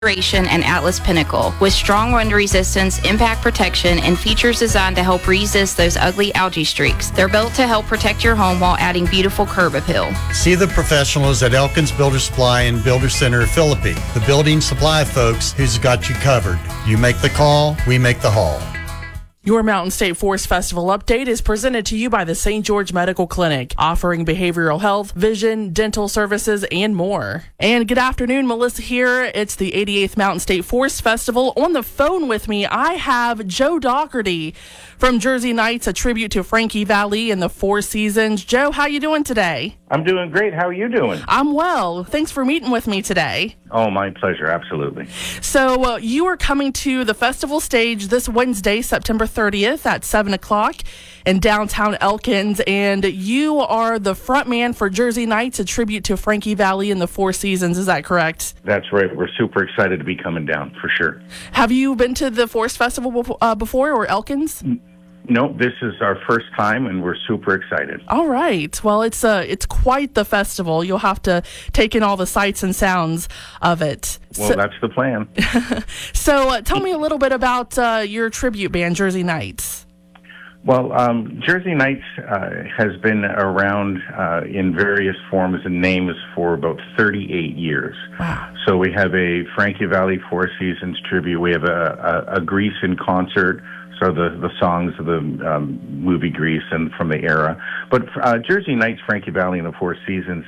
and Atlas Pinnacle with strong wind resistance, impact protection, and features designed to help resist those ugly algae streaks. They're built to help protect your home while adding beautiful curb appeal. See the professionals at Elkins Builder Supply and Builder Center Philippi, the building supply folks who's got you covered. You make the call, we make the haul. Your Mountain State Forest Festival update is presented to you by the St. George Medical Clinic, offering behavioral health, vision, dental services, and more. And good afternoon, Melissa here. It's the 88th Mountain State Forest Festival. On the phone with me, I have Joe Dougherty from Jersey Nights, a tribute to Frankie Valli and the Four Seasons. Joe, how you doing today? I'm doing great. How are you doing? I'm well. Thanks for meeting with me today. Oh, my pleasure. Absolutely. So you are coming to the festival stage this Wednesday, September 30th at 7 o'clock in downtown Elkins, and you are the front man for Jersey Nights, a tribute to Frankie Valli and the Four Seasons. Is that correct? That's right. We're super excited to be coming down, for sure. Have you been to the Forest Festival before, or Elkins? No, this is our first time, and we're super excited. All right. Well, it's quite the festival. You'll have to take in all the sights and sounds of it. Well, that's the plan. So tell me a little bit about your tribute band, Jersey Nights. Well, Jersey Nights has been around in various forms and names for about 38 years. Wow. So we have a Frankie Valli Four Seasons tribute. We have a Grease in concert. So the songs of the movie Grease and from the era. But Jersey Nights, Frankie Valli and the Four Seasons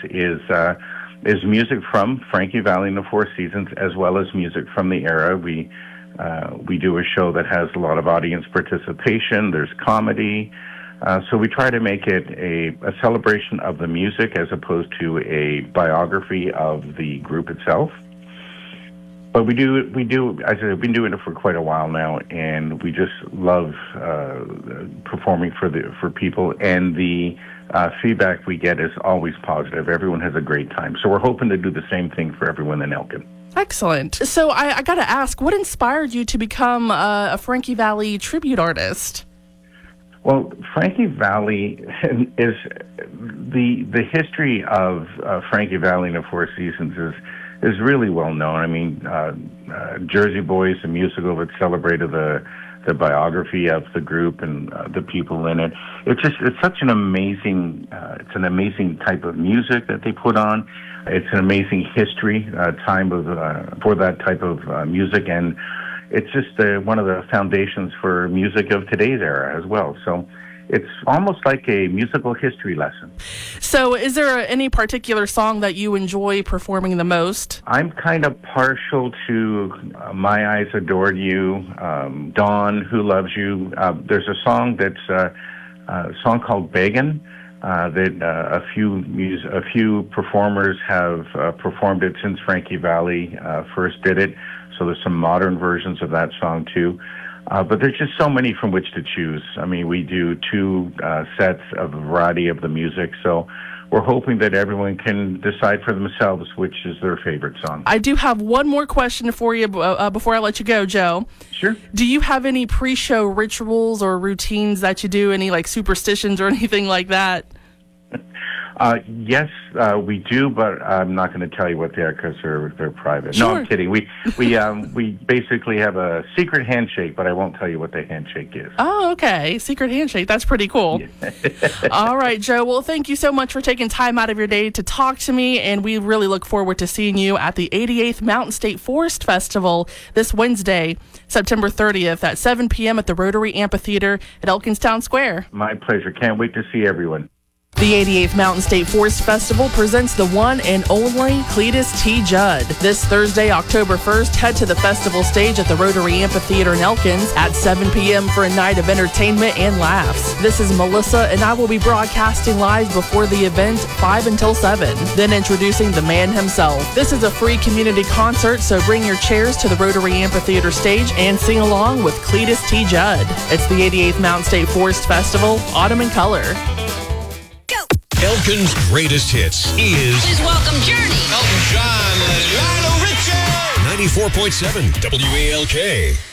is music from Frankie Valli and the Four Seasons, as well as music from the era. We do a show that has a lot of audience participation. There's comedy. So we try to make it a celebration of the music as opposed to a biography of the group itself. But we do. As I've been doing it for quite a while now, and we just love performing for people. And the feedback we get is always positive. Everyone has a great time. So we're hoping to do the same thing for everyone in Elkin. Excellent. So I got to ask, what inspired you to become a Frankie Valli tribute artist? Well, Frankie Valli is the history of Frankie Valli and the Four Seasons is really well known. I mean, Jersey Boys, the musical that celebrated the biography of the group and the people in it. It's such an amazing type of music that they put on. It's an amazing history time for that type of music, and it's just one of the foundations for music of today's era as well. So it's almost like a musical history lesson. So is there any particular song that you enjoy performing the most? I'm kind of partial to My Eyes Adored You, Dawn, Who Loves You. There's a song that's a song called Beggin' that a few performers have performed it since Frankie Valli first did it. So there's some modern versions of that song too. But there's just so many from which to choose. I mean, we do two sets of a variety of the music, so we're hoping that everyone can decide for themselves which is their favorite song. I do have one more question for you before I let you go, Joe. Sure. Do you have any pre-show rituals or routines that you do, any like superstitions or anything like that? Yes, we do, but I'm not going to tell you what they are because they're private. Sure. No, I'm kidding. We basically have a secret handshake, but I won't tell you what the handshake is. Oh, okay. Secret handshake. That's pretty cool. All right, Joe. Well, thank you so much for taking time out of your day to talk to me, and we really look forward to seeing you at the 88th Mountain State Forest Festival this Wednesday, September 30th at 7 p.m. at the Rotary Amphitheater at Elkins Town Square. My pleasure. Can't wait to see everyone. The 88th Mountain State Forest Festival presents the one and only Cletus T. Judd. This Thursday, October 1st, head to the festival stage at the Rotary Amphitheater in Elkins at 7 p.m. for a night of entertainment and laughs. This is Melissa, and I will be broadcasting live before the event 5 until 7. Then introducing the man himself. This is a free community concert, so bring your chairs to the Rotary Amphitheater stage and sing along with Cletus T. Judd. It's the 88th Mountain State Forest Festival, Autumn in Color. Elkin's greatest hits is... Please welcome Journey. Elton John, Lionel Richie. 94.7 WALK.